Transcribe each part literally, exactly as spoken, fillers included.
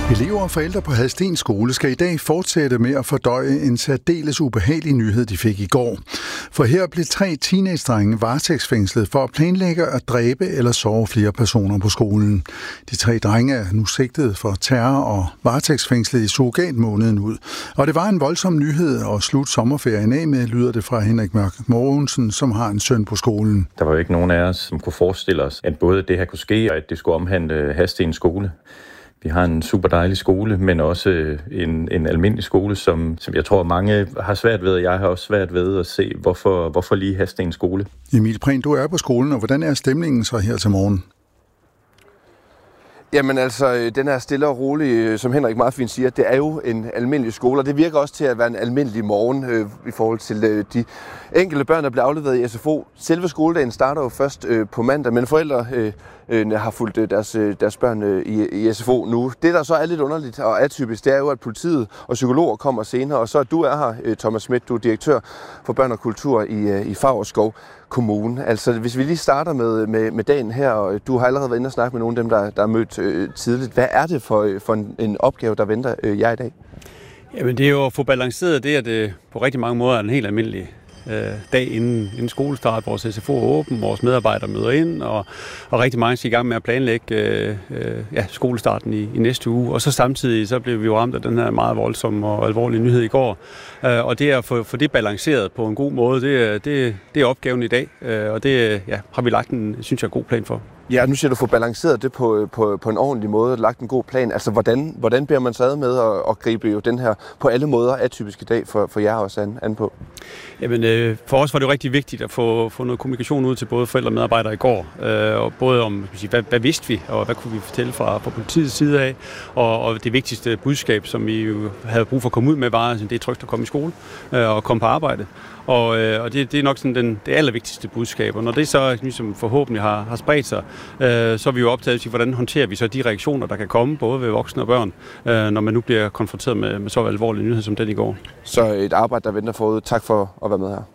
Elever og forældre på Hadsten Skole skal i dag fortsætte med at fordøje en særdeles ubehagelig nyhed, de fik i går. For her blev tre teenage-drenge varetægtsfængslet for at planlægge at dræbe eller såre flere personer på skolen. De tre drenge er nu sigtet for terror og varetægtsfængslet i surrogatmåneden ud. Og det var en voldsom nyhed at slutte sommerferien af med, lyder det fra Henrik Mørk Mogensen, som har en søn på skolen. Der var jo ikke nogen af os, som kunne forestille os, at både det her kunne ske, og at det skulle omhandle Hadsten Skole. Vi har en super dejlig skole, men også en, en almindelig skole, som, som jeg tror mange har svært ved, og jeg har også svært ved at se, hvorfor, hvorfor lige Hadsten Skole. Emil Prehn, du er på skolen, og hvordan er stemningen så her til morgen? Jamen altså, den er stille og rolig, som Henrik meget fint siger. Det er jo en almindelig skole, og det virker også til at være en almindelig morgen øh, i forhold til øh, de enkelte børn, der bliver afleveret i S F O. Selve skoledagen starter jo først øh, på mandag, men forældre øh, øh, har fulgt øh, deres, øh, deres børn øh, i, i S F O nu. Det, der så er lidt underligt og atypisk, det er jo, at politiet og psykologer kommer senere, og så du er her, øh, Thomas Schmidt, du er direktør for børn og kultur i, øh, i Favrskov Kommune. Altså, hvis vi lige starter med, med, med dagen her, og du har allerede været inde og snakke med nogle af dem, der, der er mødt øh, tidligt. Hvad er det for, for en, en opgave, der venter øh, jer i dag? Jamen, det er jo at få balanceret det, at det på rigtig mange måder er en helt almindelig øh, dag inden, inden skolestart. Vores S F O er åben, vores medarbejdere møder ind, og, og rigtig mange skal i gang med at planlægge øh, øh, ja, skolestarten i, i næste uge. Og så samtidig så blev vi jo ramt af den her meget voldsomme og alvorlige nyhed i går. Øh, og det at få, få det balanceret på en god måde, det, det, det er opgaven i dag. Øh, og det ja, har vi lagt en, synes jeg, god plan for. Ja, nu siger du, få balanceret det på, på, på en ordentlig måde, lagt en god plan. Altså, hvordan, hvordan beder man sig ad med at, at gribe jo den her på alle måder atypiske dag for, for jer også an, an på? Jamen, øh, for os var det jo rigtig vigtigt at få, få noget kommunikation ud til både forældre og medarbejdere i går. Øh, og både om, hvad, hvad vidste vi, og hvad kunne vi fortælle fra, fra politiets side af. Og, og det vigtigste budskab, som vi jo havde brug for at komme ud med, var, at det er trygt at komme i skole øh, og komme på arbejde. Og, øh, og det, det er nok sådan den, det allervigtigste budskab. Og når det så ligesom forhåbentlig har, har spredt sig, øh, så er vi jo optaget til, hvordan håndterer vi så de reaktioner, der kan komme, både ved voksne og børn, øh, når man nu bliver konfronteret med, med så alvorlig nyhed som den i går. Så et arbejde, der venter forud. Tak for at være med her.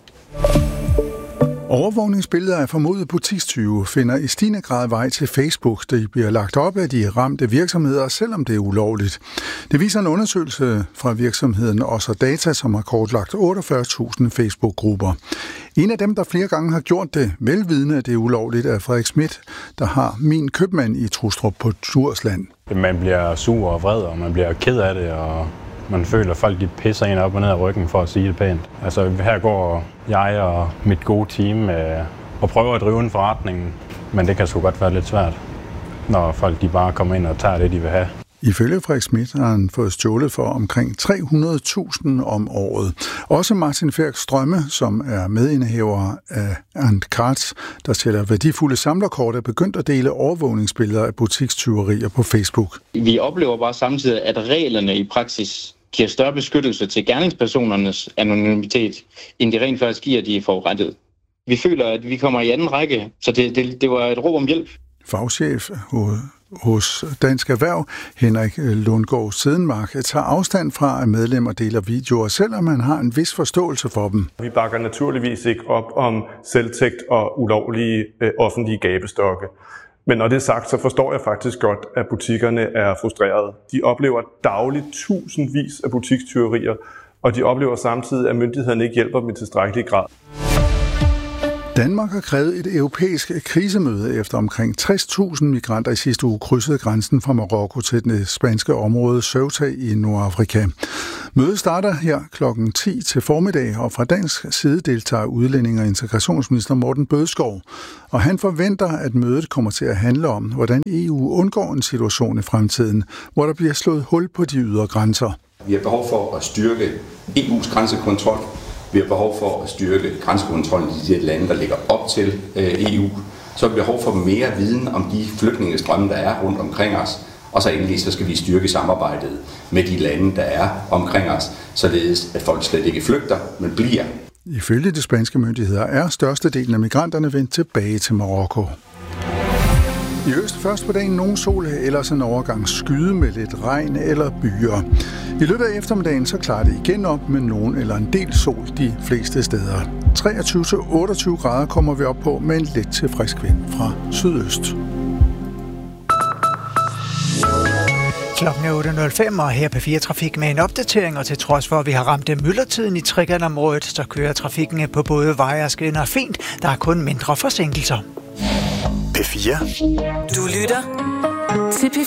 Overvågningsbilleder af formodede butikstyve finder i stigende grad vej til Facebook. De bliver lagt op af de ramte virksomheder, selvom det er ulovligt. Det viser en undersøgelse fra virksomheden Også Data, som har kortlagt otteogfyrre tusind Facebook-grupper. En af dem, der flere gange har gjort det, velvidende at det er ulovligt, er Frederik Schmidt, der har Min Købmand i Trustrup på Djursland. Man bliver sur og vred, og man bliver ked af det, og man føler, at folk de pisser en op og ned ad ryggen, for at sige det pænt. Altså, her går jeg og mit gode team med og prøver at drive en forretning, men det kan sgu godt være lidt svært, når folk de bare kommer ind og tager det, de vil have. Ifølge Frederik Schmidt har han fået stjålet for omkring tre hundrede tusind om året. Også Martin Ferk Strømme, som er medindehaver af Antcards, der sælger værdifulde samlerkort, er begyndt at dele overvågningsbilleder af butikstyverier på Facebook. Vi oplever bare samtidig, at reglerne i praksis giver større beskyttelse til gerningspersonernes anonymitet, end de rent faktisk giver de forurettede. Vi føler, at vi kommer i anden række, så det, det, det var et råb om hjælp. Fagchef hos Dansk Erhverv, Henrik Lundgaard Sedenmark, tager afstand fra, at medlemmer deler videoer, selvom man har en vis forståelse for dem. Vi bakker naturligvis ikke op om selvtægt og ulovlige øh, offentlige gabestokke. Men når det er sagt, så forstår jeg faktisk godt, at butikkerne er frustrerede. De oplever dagligt tusindvis af butikstyverier, og de oplever samtidig, at myndighederne ikke hjælper dem i tilstrækkelig grad. Danmark har krævet et europæisk krisemøde efter omkring tres tusind migranter i sidste uge krydsede grænsen fra Marokko til det spanske område Ceuta i Nordafrika. Mødet starter her klokken ti til formiddag, og fra dansk side deltager udlænding- og integrationsminister Morten Bødskov. Og han forventer, at mødet kommer til at handle om, hvordan E U undgår en situation i fremtiden, hvor der bliver slået hul på de ydre grænser. Vi har behov for at styrke E U's grænsekontrol. Vi har behov for at styrke grænsekontrollen i de lande, der ligger op til E U. Så har vi behov for mere viden om de flygtningestrømme, der er rundt omkring os. Og så endelig så skal vi styrke samarbejdet med de lande, der er omkring os, således at folk slet ikke flygter, men bliver. Ifølge de spanske myndigheder er størstedelen af migranterne vendt tilbage til Marokko. I øst først på dagen nogen sol, ellers en overgang skyde med lidt regn eller byer. I løbet af eftermiddagen så klarer det igen op med nogen eller en del sol de fleste steder. treogtyve til otteogtyve grader kommer vi op på med en let til frisk vind fra sydøst. Klokken er otte nul fem, og her på P fire Trafik med en opdatering, og til trods for, at vi har ramt myldretiden i Trekantområdet, så kører trafikken på både veje og skinner fint. Der er kun mindre forsinkelser. P fire. Du lytter til P